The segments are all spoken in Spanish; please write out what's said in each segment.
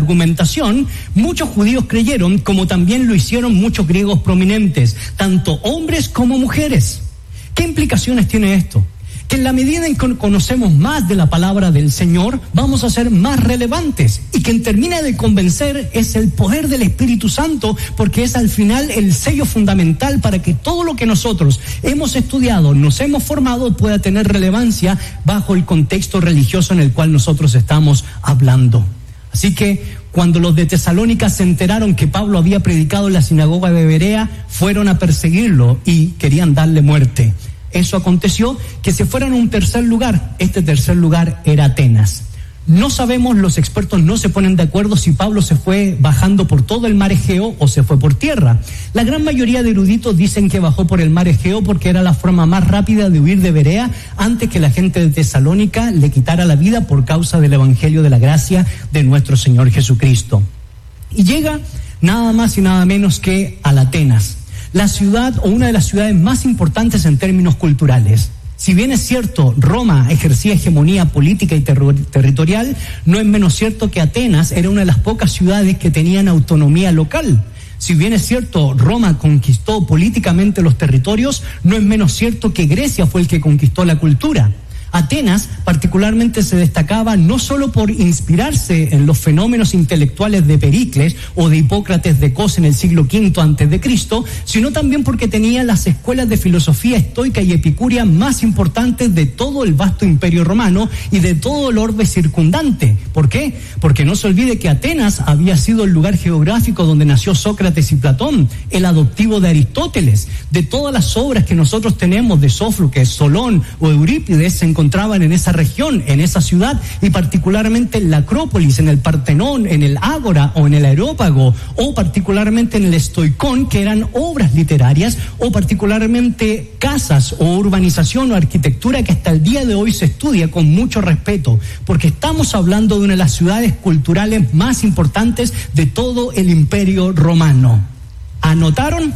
argumentación, muchos judíos creyeron, como también lo hicieron muchos griegos prominentes, tanto hombres como mujeres. ¿Qué implicaciones tiene esto? Que en la medida en que conocemos más de la palabra del Señor, vamos a ser más relevantes. Y quien termina de convencer es el poder del Espíritu Santo, porque es al final el sello fundamental para que todo lo que nosotros hemos estudiado, nos hemos formado, pueda tener relevancia bajo el contexto religioso en el cual nosotros estamos hablando. Así que cuando los de Tesalónica se enteraron que Pablo había predicado en la sinagoga de Berea, fueron a perseguirlo y querían darle muerte. Eso aconteció que se fueron a un tercer lugar. Este tercer lugar era Atenas. No sabemos, los expertos no se ponen de acuerdo si Pablo se fue bajando por todo el mar Egeo o se fue por tierra. La gran mayoría de eruditos dicen que bajó por el mar Egeo porque era la forma más rápida de huir de Berea antes que la gente de Tesalónica le quitara la vida por causa del evangelio de la gracia de nuestro Señor Jesucristo. Y llega nada más y nada menos que a Atenas, la ciudad o una de las ciudades más importantes en términos culturales. Si bien es cierto, Roma ejercía hegemonía política y territorial, no es menos cierto que Atenas era una de las pocas ciudades que tenían autonomía local. Si bien es cierto, Roma conquistó políticamente los territorios, no es menos cierto que Grecia fue el que conquistó la cultura. Atenas particularmente se destacaba no solo por inspirarse en los fenómenos intelectuales de Pericles o de Hipócrates de Cos en el siglo V antes de Cristo, sino también porque tenía las escuelas de filosofía estoica y epicúrea más importantes de todo el vasto imperio romano y de todo el orbe circundante. ¿Por qué? Porque no se olvide que Atenas había sido el lugar geográfico donde nació Sócrates y Platón, el adoptivo de Aristóteles. De todas las obras que nosotros tenemos de Sófocles, Solón o Eurípides se encontraban en esa región, en esa ciudad, y particularmente en la Acrópolis, en el Partenón, en el Ágora o en el Areópago, o particularmente en el Estoicón, que eran obras literarias, o particularmente casas o urbanización o arquitectura que hasta el día de hoy se estudia con mucho respeto, porque estamos hablando de una de las ciudades culturales más importantes de todo el Imperio Romano. ¿Anotaron?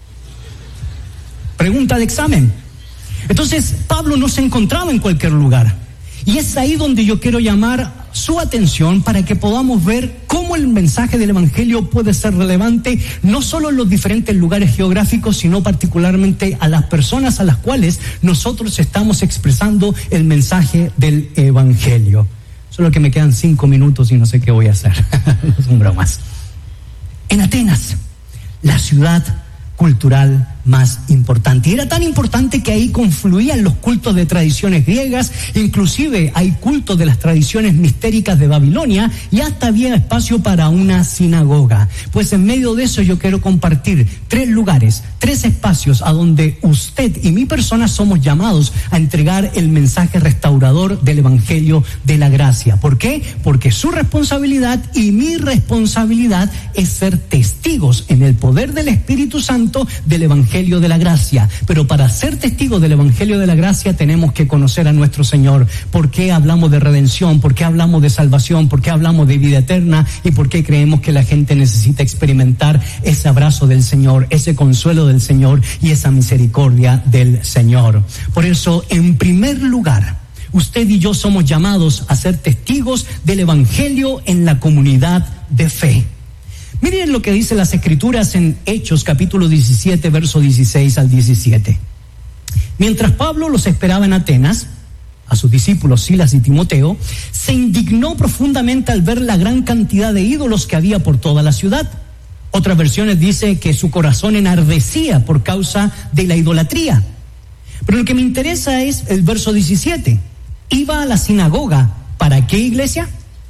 Pregunta de examen. Entonces, Pablo no se encontraba en cualquier lugar. Y es ahí donde yo quiero llamar su atención para que podamos ver cómo el mensaje del Evangelio puede ser relevante, no solo en los diferentes lugares geográficos, sino particularmente a las personas a las cuales nosotros estamos expresando el mensaje del Evangelio. Solo que me quedan 5 minutos y no sé qué voy a hacer. No son bromas. En Atenas, la ciudad cultural más importante. Y era tan importante que ahí confluían los cultos de tradiciones griegas, inclusive hay cultos de las tradiciones mistéricas de Babilonia y hasta había espacio para una sinagoga. Pues en medio de eso yo quiero compartir 3 lugares, 3 espacios a donde usted y mi persona somos llamados a entregar el mensaje restaurador del Evangelio de la gracia. ¿Por qué? Porque su responsabilidad y mi responsabilidad es ser testigos en el poder del Espíritu Santo del Evangelio de la gracia. Pero para ser testigos del Evangelio de la gracia tenemos que conocer a nuestro Señor. ¿Por qué hablamos de redención? ¿Por qué hablamos de salvación? ¿Por qué hablamos de vida eterna? ¿Y por qué creemos que la gente necesita experimentar ese abrazo del Señor, ese consuelo del Señor y esa misericordia del Señor? Por eso, en primer lugar, usted y yo somos llamados a ser testigos del Evangelio en la comunidad de fe. Miren lo que dice las Escrituras en Hechos capítulo 17, verso 16 al 17. Mientras Pablo los esperaba en Atenas, a sus discípulos Silas y Timoteo, se indignó profundamente al ver la gran cantidad de ídolos que había por toda la ciudad. Otras versiones dicen que su corazón enardecía por causa de la idolatría. Pero lo que me interesa es el verso 17. Iba a la sinagoga. ¿Para qué, iglesia?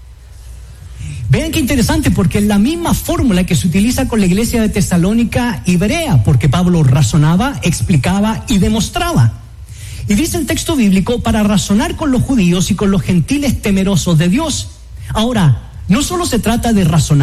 Vean qué interesante, porque es la misma fórmula que se utiliza con la iglesia de Tesalónica y Berea, porque Pablo razonaba, explicaba y demostraba. Y dice el texto bíblico, para razonar con los judíos y con los gentiles temerosos de Dios. Ahora, no solo se trata de razonar,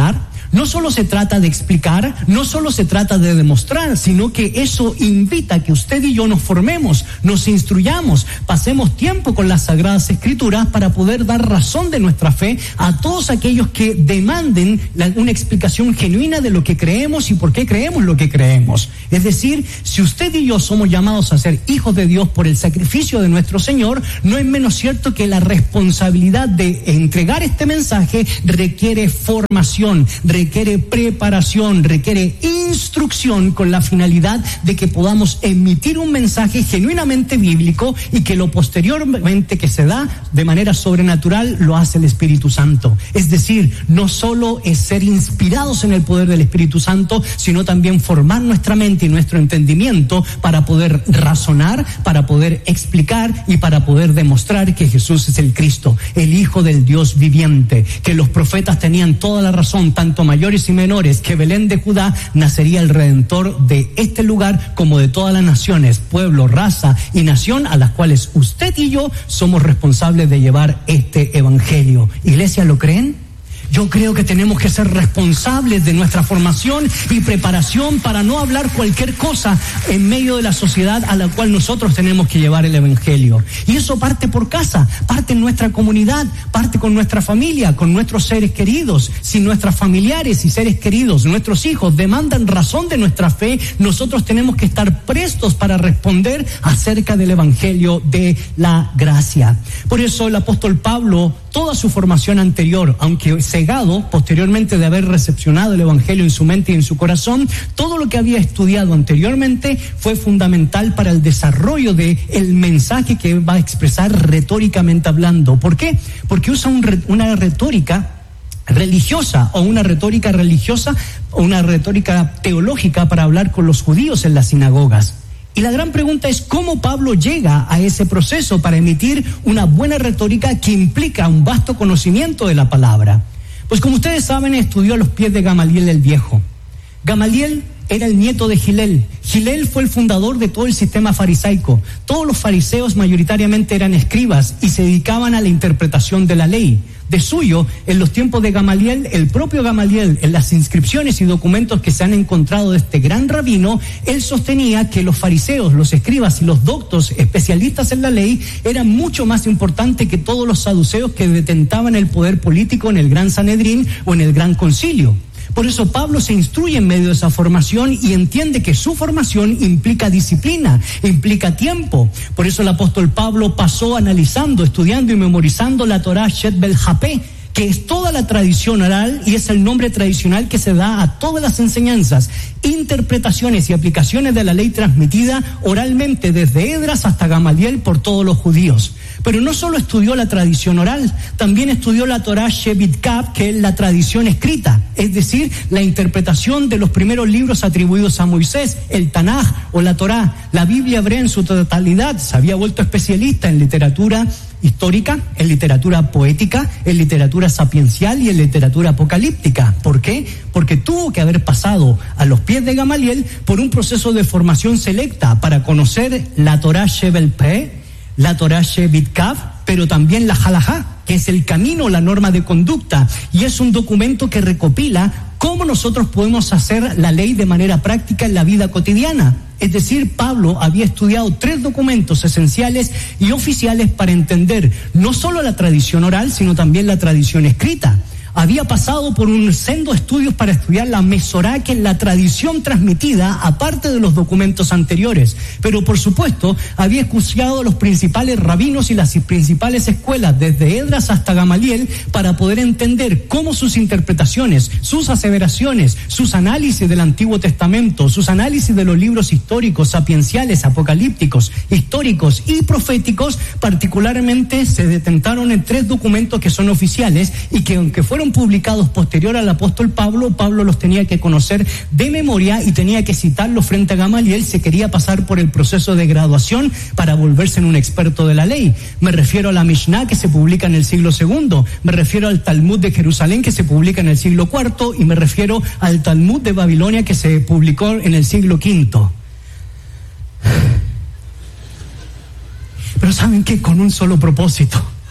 No solo se trata de explicar, no solo se trata de demostrar, sino que eso invita a que usted y yo nos formemos, nos instruyamos, pasemos tiempo con las Sagradas Escrituras para poder dar razón de nuestra fe a todos aquellos que demanden una explicación genuina de lo que creemos y por qué creemos lo que creemos. Es decir, si usted y yo somos llamados a ser hijos de Dios por el sacrificio de nuestro Señor, no es menos cierto que la responsabilidad de entregar este mensaje requiere formación, requiere preparación, requiere instrucción con la finalidad de que podamos emitir un mensaje genuinamente bíblico y que lo posteriormente que se da de manera sobrenatural lo hace el Espíritu Santo. Es decir, no solo es ser inspirados en el poder del Espíritu Santo, sino también formar nuestra mente y nuestro entendimiento para poder razonar, para poder explicar y para poder demostrar que Jesús es el Cristo, el Hijo del Dios viviente, que los profetas tenían toda la razón, tanto mayores y menores, que Belén de Judá nacería el Redentor de este lugar como de todas las naciones, pueblo, raza y nación a las cuales usted y yo somos responsables de llevar este evangelio. Iglesia, ¿lo creen? Yo creo que tenemos que ser responsables de nuestra formación y preparación para no hablar cualquier cosa en medio de la sociedad a la cual nosotros tenemos que llevar el evangelio. Y eso parte por casa, parte en nuestra comunidad, parte con nuestra familia, con nuestros seres queridos. Si nuestros familiares y seres queridos, nuestros hijos demandan razón de nuestra fe, nosotros tenemos que estar prestos para responder acerca del evangelio de la gracia. Por eso el apóstol Pablo, toda su formación anterior, aunque cegado posteriormente de haber recepcionado el evangelio en su mente y en su corazón, todo lo que había estudiado anteriormente fue fundamental para el desarrollo de el mensaje que va a expresar retóricamente hablando. ¿Por qué? Porque usa una retórica religiosa o una retórica religiosa o una retórica teológica para hablar con los judíos en las sinagogas. Y la gran pregunta es cómo Pablo llega a ese proceso para emitir una buena retórica que implica un vasto conocimiento de la palabra. Pues como ustedes saben, estudió a los pies de Gamaliel el Viejo. Gamaliel era el nieto de Gilel. Gilel fue el fundador de todo el sistema farisaico. Todos los fariseos mayoritariamente eran escribas y se dedicaban a la interpretación de la ley. De suyo, en los tiempos de Gamaliel, el propio Gamaliel, en las inscripciones y documentos que se han encontrado de este gran rabino, él sostenía que los fariseos, los escribas y los doctos especialistas en la ley eran mucho más importantes que todos los saduceos que detentaban el poder político en el Gran Sanedrín o en el Gran Concilio. Por eso Pablo se instruye en medio de esa formación y entiende que su formación implica disciplina, implica tiempo. Por eso el apóstol Pablo pasó analizando, estudiando y memorizando la Torá Shet Bel Japé, que es toda la tradición oral y es el nombre tradicional que se da a todas las enseñanzas, interpretaciones y aplicaciones de la ley transmitida oralmente desde Esdras hasta Gamaliel por todos los judíos. Pero no solo estudió la tradición oral, también estudió la Torá Shebit Kaf, que es la tradición escrita, es decir, la interpretación de los primeros libros atribuidos a Moisés, el Tanaj o la Torá. La Biblia hebrea en su totalidad. Se había vuelto especialista en literatura histórica, en literatura poética, en literatura sapiencial y en literatura apocalíptica. ¿Por qué? Porque tuvo que haber pasado a los pies de Gamaliel por un proceso de formación selecta para conocer la Torá Shebel Peh, la Torá Shebit Kaf, pero también la Halajá, que es el camino, la norma de conducta, y es un documento que recopila cómo nosotros podemos hacer la ley de manera práctica en la vida cotidiana. Es decir, Pablo había estudiado 3 documentos esenciales y oficiales para entender no solo la tradición oral, sino también la tradición escrita. Había pasado por un sendo estudios para estudiar la Mesorá, que es la tradición transmitida aparte de los documentos anteriores. Pero por supuesto, había escuchado a los principales rabinos y las principales escuelas, desde Esdras hasta Gamaliel, para poder entender cómo sus interpretaciones, sus aseveraciones, sus análisis del Antiguo Testamento, sus análisis de los libros históricos, sapienciales, apocalípticos, históricos y proféticos, particularmente se detentaron en 3 documentos que son oficiales y que aunque fueron publicados posterior al apóstol Pablo, Pablo los tenía que conocer de memoria y tenía que citarlos frente a Gamaliel. Se quería pasar por el proceso de graduación para volverse en un experto de la ley. Me refiero a la Mishnah, que se publica en el siglo II, me refiero al Talmud de Jerusalén, que se publica en el siglo IV, y me refiero al Talmud de Babilonia, que se publicó en el siglo V. Pero ¿saben qué? Con un solo propósito.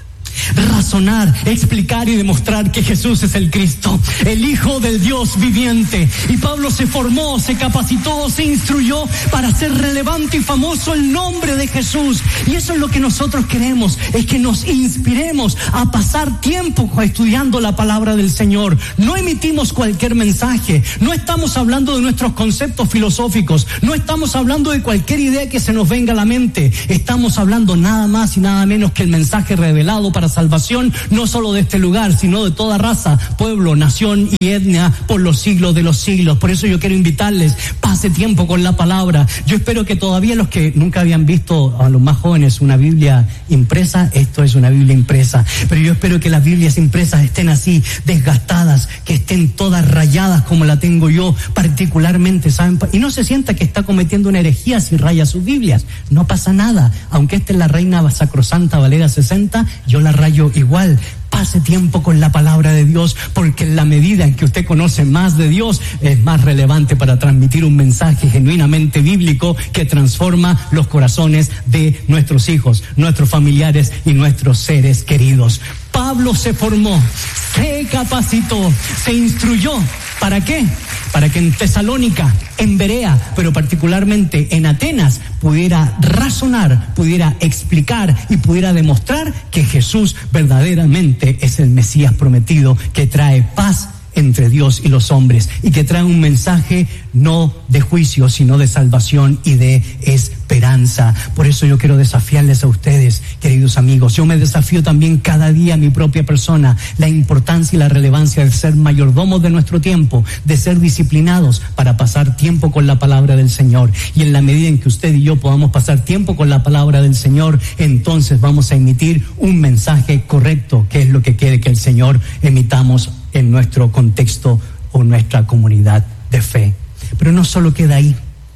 razonar, explicar y demostrar que Jesús es el Cristo, el Hijo del Dios viviente. Y Pablo se formó, se capacitó, se instruyó para hacer relevante y famoso el nombre de Jesús. Y eso es lo que nosotros queremos, es que nos inspiremos a pasar tiempo estudiando la palabra del Señor. No emitimos cualquier mensaje, no estamos hablando de nuestros conceptos filosóficos, no estamos hablando de cualquier idea que se nos venga a la mente. Estamos hablando nada más y nada menos que el mensaje revelado para salvación, no solo de este lugar, sino de toda raza, pueblo, nación y etnia por los siglos de los siglos. Por eso yo quiero invitarles, pase tiempo con la palabra. Yo espero que todavía los que nunca habían visto, a los más jóvenes, una Biblia impresa, esto es una Biblia impresa, pero yo espero que las Biblias impresas estén así, desgastadas, que estén todas rayadas como la tengo yo particularmente, ¿saben? Y no se sienta que está cometiendo una herejía si raya sus Biblias, no pasa nada. Aunque esta es la Reina Sacrosanta Valera 60, yo la rayo igual. Pase tiempo con la palabra de Dios, porque en la medida en que usted conoce más de Dios, es más relevante para transmitir un mensaje genuinamente bíblico que transforma los corazones de nuestros hijos, nuestros familiares y nuestros seres queridos. Pablo se formó, se capacitó, se instruyó. ¿Para qué? Para que en Tesalónica, en Berea, pero particularmente en Atenas, pudiera razonar, pudiera explicar y pudiera demostrar que Jesús verdaderamente es el Mesías prometido, que trae paz entre Dios y los hombres y que trae un mensaje no de juicio, sino de salvación y de esperanza. Por eso yo quiero desafiarles a ustedes, queridos amigos. Yo me desafío también cada día a mi propia persona, la importancia y la relevancia de ser mayordomos de nuestro tiempo, de ser disciplinados para pasar tiempo con la palabra del Señor. Y en la medida en que usted y yo podamos pasar tiempo con la palabra del Señor, entonces vamos a emitir un mensaje correcto, que es lo que quiere que el Señor emitamos en nuestro contexto o nuestra comunidad de fe. Pero no solo queda ahí.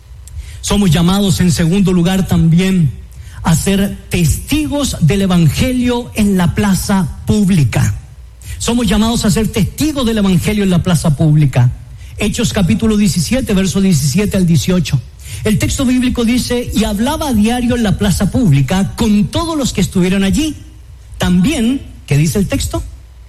Somos llamados en segundo lugar también a ser testigos del Evangelio en la plaza pública. Somos llamados a ser testigos del Evangelio en la plaza pública. Hechos capítulo 17, versos 17 al 18. El texto bíblico dice: y hablaba a diario en la plaza pública con todos los que estuvieron allí. También, ¿qué dice el texto?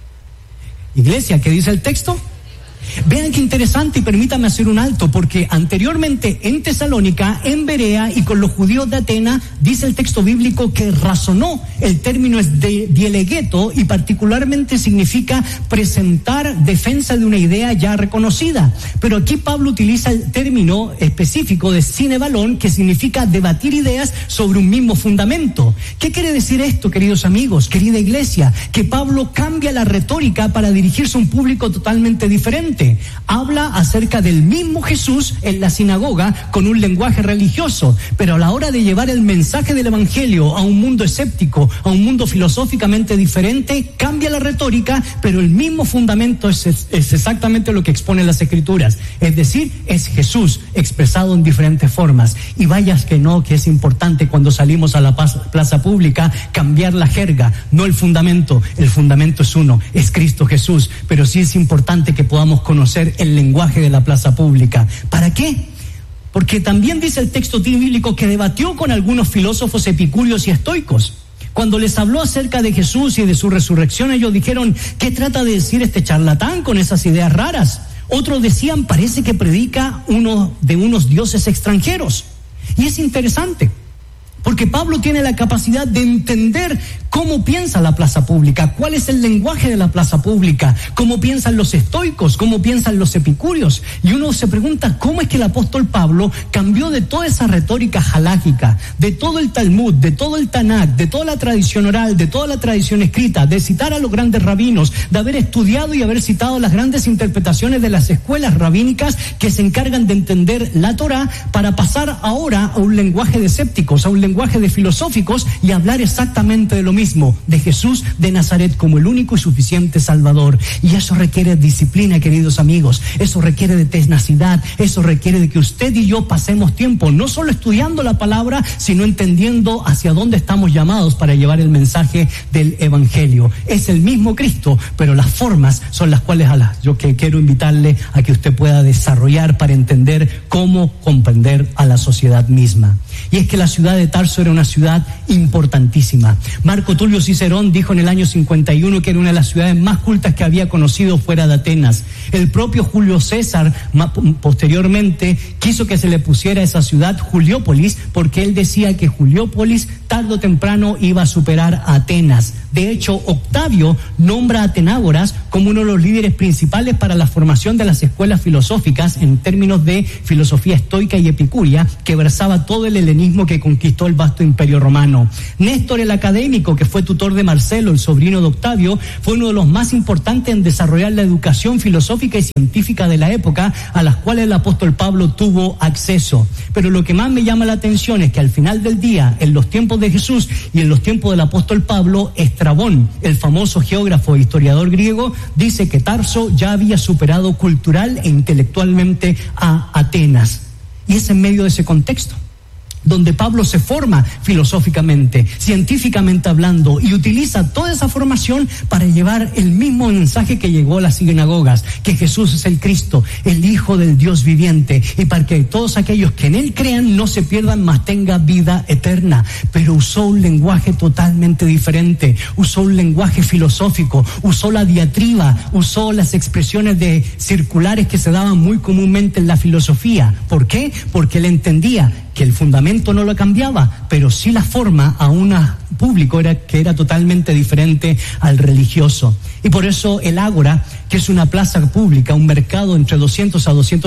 Iglesia, ¿qué dice el texto? Vean qué interesante, y permítame hacer un alto, porque anteriormente en Tesalónica, en Berea y con los judíos de Atenas, dice el texto bíblico que razonó. El término es de dielegeto y particularmente significa presentar defensa de una idea ya reconocida. Pero aquí Pablo utiliza el término específico de sine balón, que significa debatir ideas sobre un mismo fundamento. ¿Qué quiere decir esto, queridos amigos, querida iglesia? Que Pablo cambia la retórica para dirigirse a un público totalmente diferente. Habla acerca del mismo Jesús en la sinagoga con un lenguaje religioso, pero a la hora de llevar el mensaje del Evangelio a un mundo escéptico, a un mundo filosóficamente diferente, cambia la retórica, pero el mismo fundamento es exactamente lo que exponen las Escrituras. Es decir, es Jesús expresado en diferentes formas. Y vayas que no, que es importante cuando salimos a la plaza pública cambiar la jerga, no el fundamento. El fundamento es uno, es Cristo Jesús, pero sí es importante que podamos conocer el lenguaje de la plaza pública. ¿Para qué? Porque también dice el texto bíblico que debatió con algunos filósofos epicúreos y estoicos. Cuando les habló acerca de Jesús y de su resurrección, ellos dijeron: ¿qué trata de decir este charlatán con esas ideas raras? Otros decían: parece que predica de unos dioses extranjeros. Y es interesante, porque Pablo tiene la capacidad de entender cómo piensa la plaza pública, cuál es el lenguaje de la plaza pública, cómo piensan los estoicos, cómo piensan los epicúreos. Y uno se pregunta cómo es que el apóstol Pablo cambió de toda esa retórica halágica, de todo el Talmud, de todo el Tanakh, de toda la tradición oral, de toda la tradición escrita, de citar a los grandes rabinos, de haber estudiado y haber citado las grandes interpretaciones de las escuelas rabínicas que se encargan de entender la Torá, para pasar ahora a un lenguaje de escépticos, a un lenguaje de filosóficos, y hablar exactamente de lo mismo, de Jesús de Nazaret como el único y suficiente Salvador. Y eso requiere disciplina, queridos amigos. Eso requiere de tenacidad. Eso requiere de que usted y yo pasemos tiempo no solo estudiando la palabra, sino entendiendo hacia dónde estamos llamados para llevar el mensaje del Evangelio. Es el mismo Cristo, pero las formas son las cuales yo que quiero invitarle a que usted pueda desarrollar para entender cómo comprender a la sociedad misma. Y es que la ciudad de Tarso era una ciudad importantísima. Marcos Marco Tulio Cicerón dijo en el año 51 que era una de las ciudades más cultas que había conocido fuera de Atenas. El propio Julio César posteriormente quiso que se le pusiera a esa ciudad Juliópolis, porque él decía que Juliópolis tarde o temprano iba a superar a Atenas. De hecho, Octavio nombra a Atenágoras como uno de los líderes principales para la formación de las escuelas filosóficas en términos de filosofía estoica y epicúrea, que versaba todo el helenismo que conquistó el vasto imperio romano. Néstor el académico, que fue tutor de Marcelo, el sobrino de Octavio, fue uno de los más importantes en desarrollar la educación filosófica y científica de la época, a las cuales el apóstol Pablo tuvo acceso. Pero lo que más me llama la atención es que al final del día, en los tiempos de Jesús y en los tiempos del apóstol Pablo, Estrabón, el famoso geógrafo e historiador griego, dice que Tarso ya había superado cultural e intelectualmente a Atenas. Y es en medio de ese contexto donde Pablo se forma filosóficamente, científicamente hablando, y utiliza toda esa formación para llevar el mismo mensaje que llegó a las sinagogas, que Jesús es el Cristo, el Hijo del Dios viviente, y para que todos aquellos que en Él crean no se pierdan, mas tengan vida eterna. Pero usó un lenguaje totalmente diferente, usó un lenguaje filosófico, usó la diatriba, usó las expresiones de circulares que se daban muy comúnmente en la filosofía. ¿Por qué? Porque él entendía que el fundamento no lo cambiaba, pero sí la forma a un público que era totalmente diferente al religioso. Y por eso el Ágora, que es una plaza pública, un mercado entre 200 a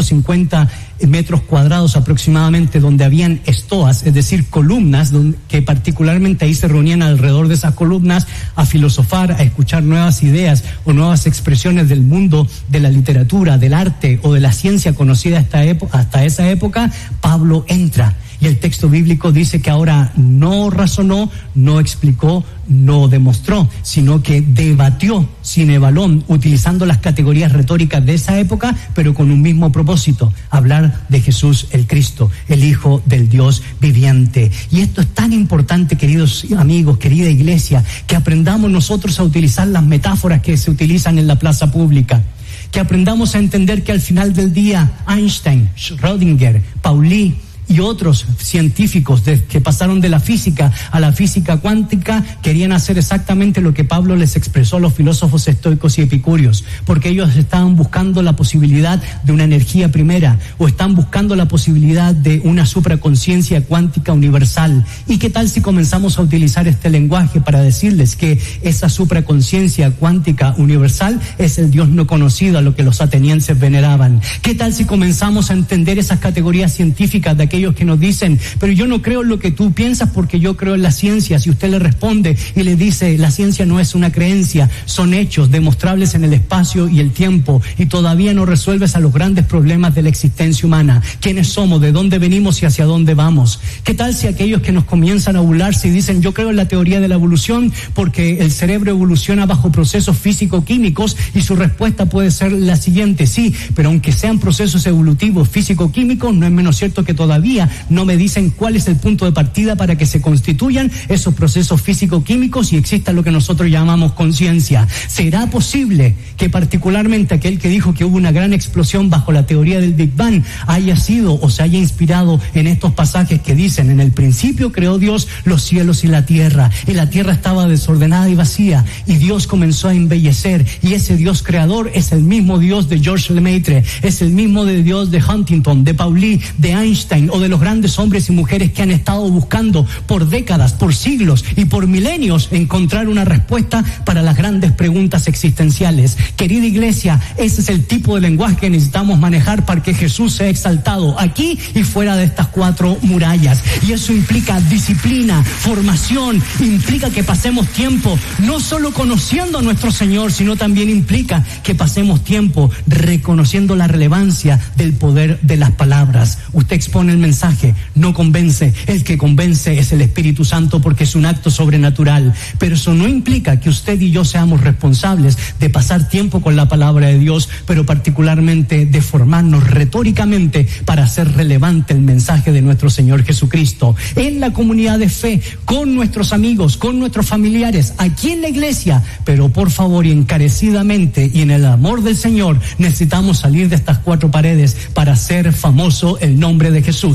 250 metros cuadrados aproximadamente, donde habían estoas, es decir, columnas, que particularmente ahí se reunían alrededor de esas columnas a filosofar, a escuchar nuevas ideas o nuevas expresiones del mundo de la literatura, del arte o de la ciencia conocida hasta esa época. Pablo entra. Y el texto bíblico dice que ahora no razonó, no explicó, no demostró, sino que debatió sine valón, utilizando las categorías retóricas de esa época, pero con un mismo propósito: hablar de Jesús el Cristo, el Hijo del Dios viviente. Y esto es tan importante, queridos amigos, querida iglesia, que aprendamos nosotros a utilizar las metáforas que se utilizan en la plaza pública. Que aprendamos a entender que al final del día Einstein, Schrödinger, Pauli y otros científicos que pasaron de la física a la física cuántica querían hacer exactamente lo que Pablo les expresó a los filósofos estoicos y epicúreos, porque ellos estaban buscando la posibilidad de una energía primera, o están buscando la posibilidad de una supraconciencia cuántica universal. ¿Y qué tal si comenzamos a utilizar este lenguaje para decirles que esa supraconciencia cuántica universal es el Dios no conocido, a lo que los atenienses veneraban? ¿Qué tal si comenzamos a entender esas categorías científicas de aquellos que nos dicen: pero yo no creo en lo que tú piensas porque yo creo en la ciencia? Si usted le responde y le dice: la ciencia no es una creencia, son hechos demostrables en el espacio y el tiempo, y todavía no resuelves a los grandes problemas de la existencia humana: quiénes somos, de dónde venimos y hacia dónde vamos. ¿Qué tal si aquellos que nos comienzan a burlarse y dicen: yo creo en la teoría de la evolución porque el cerebro evoluciona bajo procesos físico-químicos, y su respuesta puede ser la siguiente: sí, pero aunque sean procesos evolutivos físico-químicos, no es menos cierto que todavía no me dicen cuál es el punto de partida para que se constituyan esos procesos físico-químicos y exista lo que nosotros llamamos conciencia? ¿Será posible que particularmente aquel que dijo que hubo una gran explosión bajo la teoría del Big Bang haya sido o se haya inspirado en estos pasajes que dicen: en el principio creó Dios los cielos y la tierra estaba desordenada y vacía, y Dios comenzó a embellecer, y ese Dios creador es el mismo Dios de Georges Lemaitre, es el mismo Dios de Huntington, de Pauli, de Einstein, o de los grandes hombres y mujeres que han estado buscando por décadas, por siglos y por milenios encontrar una respuesta para las grandes preguntas existenciales. Querida iglesia, ese es el tipo de lenguaje que necesitamos manejar para que Jesús sea exaltado aquí y fuera de estas cuatro murallas. Y eso implica disciplina, formación, implica que pasemos tiempo no solo conociendo a nuestro Señor, sino también implica que pasemos tiempo reconociendo la relevancia del poder de las palabras. Usted expone el mensaje, no convence. El que convence es el Espíritu Santo, porque es un acto sobrenatural. Pero eso no implica que usted y yo seamos responsables de pasar tiempo con la palabra de Dios, pero particularmente de formarnos retóricamente para hacer relevante el mensaje de nuestro Señor Jesucristo en la comunidad de fe, con nuestros amigos, con nuestros familiares, aquí en la iglesia. Pero por favor y encarecidamente y en el amor del Señor, necesitamos salir de estas cuatro paredes para hacer famoso el nombre de Jesús.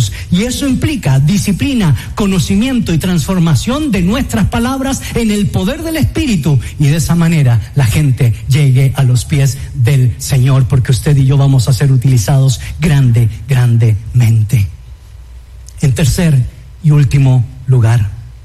Jesús. Y eso implica disciplina, conocimiento y transformación de nuestras palabras en el poder del Espíritu. Y de esa manera la gente llegue a los pies del Señor, porque usted y yo vamos a ser utilizados grandemente. En tercer y último lugar,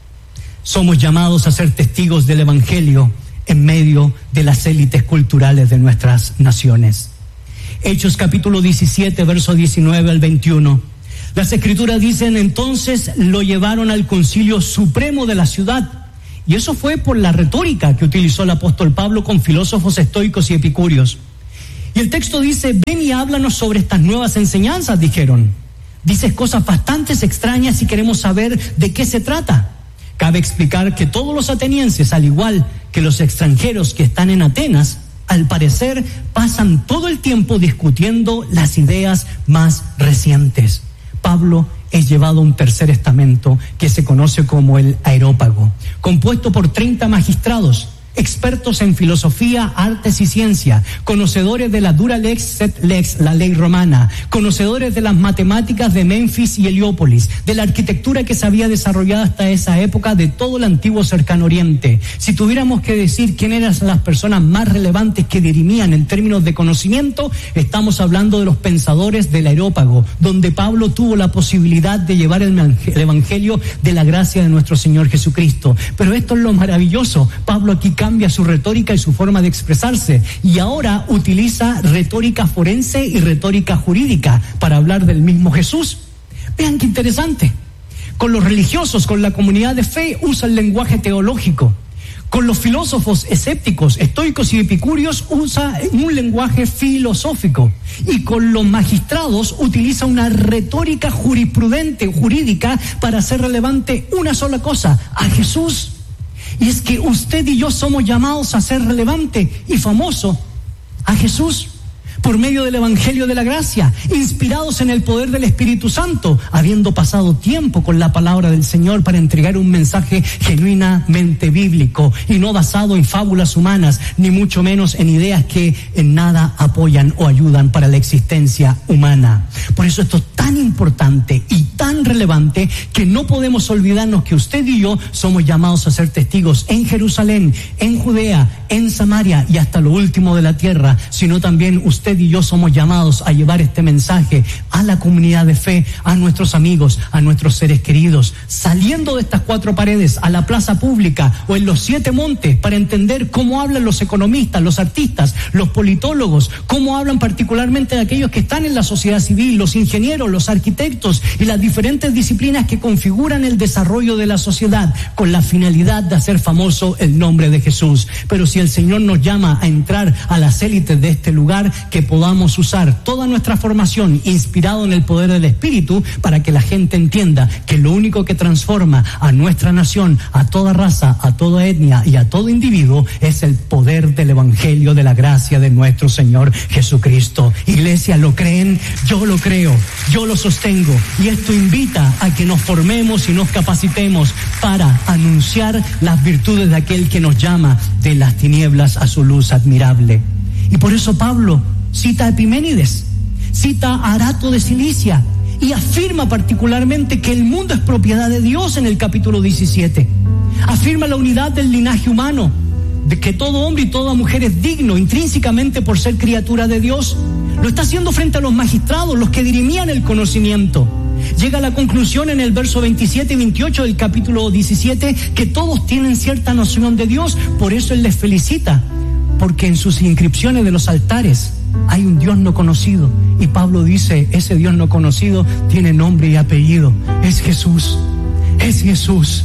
somos llamados a ser testigos del Evangelio en medio de las élites culturales de nuestras naciones. Hechos capítulo 17, verso 19 al 21. Las Escrituras dicen: entonces lo llevaron al concilio supremo de la ciudad. Y eso fue por la retórica que utilizó el apóstol Pablo con filósofos estoicos y epicúreos. Y el texto dice: ven y háblanos sobre estas nuevas enseñanzas, dijeron. Dices cosas bastante extrañas y queremos saber de qué se trata. Cabe explicar que todos los atenienses, al igual que los extranjeros que están en Atenas, al parecer pasan todo el tiempo discutiendo las ideas más recientes. Pablo es llevado a un tercer estamento que se conoce como el Areópago, compuesto por 30 magistrados, expertos en filosofía, artes y ciencia, conocedores de la dura lex set lex, la ley romana, conocedores de las matemáticas de Memphis y Heliópolis, de la arquitectura que se había desarrollado hasta esa época de todo el antiguo cercano oriente. Si tuviéramos que decir quién eran las personas más relevantes que dirimían en términos de conocimiento, estamos hablando de los pensadores del Areópago, donde Pablo tuvo la posibilidad de llevar el evangelio de la gracia de nuestro Señor Jesucristo. Pero esto es lo maravilloso. Pablo aquí cambia su retórica y su forma de expresarse, y ahora utiliza retórica forense y retórica jurídica para hablar del mismo Jesús. Vean qué interesante. Con los religiosos, con la comunidad de fe, usa el lenguaje teológico. Con los filósofos escépticos, estoicos y epicúreos, usa un lenguaje filosófico. Y con los magistrados utiliza una retórica jurisprudente, jurídica, para hacer relevante una sola cosa: a Jesús. Y es que usted y yo somos llamados a ser relevante y famoso a Jesús por medio del Evangelio de la Gracia, inspirados en el poder del Espíritu Santo, habiendo pasado tiempo con la palabra del Señor para entregar un mensaje genuinamente bíblico y no basado en fábulas humanas, ni mucho menos en ideas que en nada apoyan o ayudan para la existencia humana. Por eso esto es tan importante y tan relevante que no podemos olvidarnos que usted y yo somos llamados a ser testigos en Jerusalén, en Judea, en Samaria y hasta lo último de la tierra, sino también usted y yo somos llamados a llevar este mensaje a la comunidad de fe, a nuestros amigos, a nuestros seres queridos, saliendo de estas 4 paredes a la plaza pública o en los 7 montes para entender cómo hablan los economistas, los artistas, los politólogos, cómo hablan particularmente de aquellos que están en la sociedad civil, los ingenieros, los arquitectos y las diferentes disciplinas que configuran el desarrollo de la sociedad, con la finalidad de hacer famoso el nombre de Jesús. Pero si el Señor nos llama a entrar a las élites de este lugar, que podamos usar toda nuestra formación inspirado en el poder del Espíritu para que la gente entienda que lo único que transforma a nuestra nación, a toda raza, a toda etnia y a todo individuo es el poder del Evangelio de la gracia de nuestro Señor Jesucristo. Iglesia, ¿lo creen? Yo lo creo, yo lo sostengo, y esto invita a que nos formemos y nos capacitemos para anunciar las virtudes de aquel que nos llama de las tinieblas a su luz admirable. Y por eso Pablo cita a Epiménides, cita a Arato de Cilicia y afirma particularmente que el mundo es propiedad de Dios en el capítulo 17. Afirma la unidad del linaje humano, de que todo hombre y toda mujer es digno intrínsecamente por ser criatura de Dios. Lo está haciendo frente a los magistrados, los que dirimían el conocimiento. Llega a la conclusión en el verso 27 y 28 del capítulo 17 que todos tienen cierta noción de Dios. Por eso él les felicita, porque en sus inscripciones de los altares hay un Dios no conocido, y Pablo dice: ese Dios no conocido tiene nombre y apellido, es Jesús, es Jesús.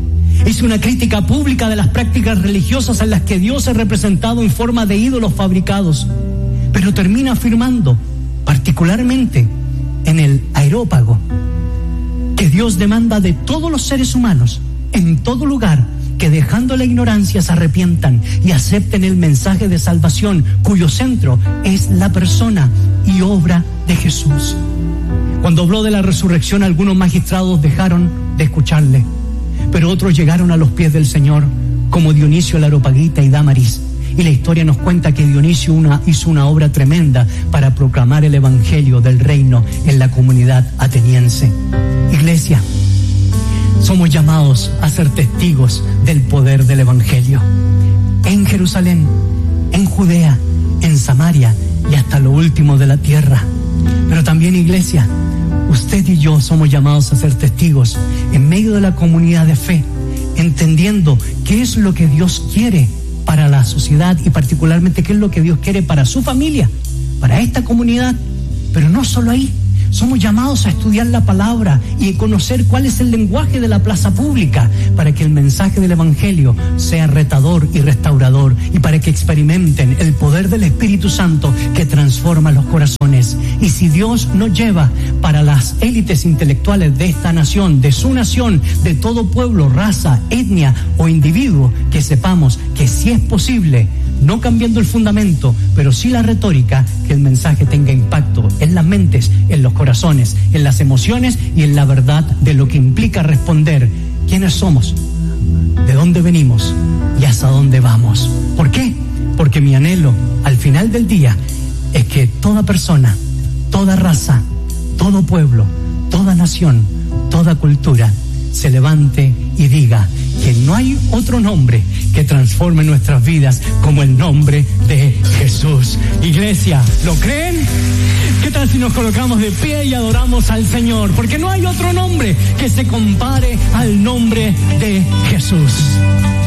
Es una crítica pública de las prácticas religiosas en las que Dios es representado en forma de ídolos fabricados, pero termina afirmando, particularmente en el Areópago, que Dios demanda de todos los seres humanos, en todo lugar, que dejando la ignorancia se arrepientan y acepten el mensaje de salvación, cuyo centro es la persona y obra de Jesús. Cuando habló de la resurrección, algunos magistrados dejaron de escucharle, pero otros llegaron a los pies del Señor, como Dionisio el Areopagita y Dámaris, y la historia nos cuenta que Dionisio hizo una obra tremenda para proclamar el evangelio del reino en la comunidad ateniense. Iglesia, somos llamados a ser testigos del poder del evangelio en Jerusalén, en Judea, en Samaria y hasta lo último de la tierra. Pero también, iglesia, usted y yo somos llamados a ser testigos en medio de la comunidad de fe, entendiendo qué es lo que Dios quiere para la sociedad y particularmente qué es lo que Dios quiere para su familia, para esta comunidad. Pero no solo ahí, somos llamados a estudiar la palabra y conocer cuál es el lenguaje de la plaza pública para que el mensaje del evangelio sea retador y restaurador y para que experimenten el poder del Espíritu Santo que transforma los corazones. Y si Dios nos lleva para las élites intelectuales de esta nación, de su nación, de todo pueblo, raza, etnia o individuo, que sepamos que sí es posible, no cambiando el fundamento, pero sí la retórica, que el mensaje tenga impacto en las mentes, en los corazones, en las emociones y en la verdad de lo que implica responder quiénes somos, de dónde venimos y hasta dónde vamos. ¿Por qué? Porque mi anhelo al final del día es que toda persona, toda raza, todo pueblo, toda nación, toda cultura se levante y diga que no hay otro nombre que transforme nuestras vidas como el nombre de Jesús. Iglesia, ¿lo creen? ¿Qué tal si nos colocamos de pie y adoramos al Señor? Porque no hay otro nombre que se compare al nombre de Jesús.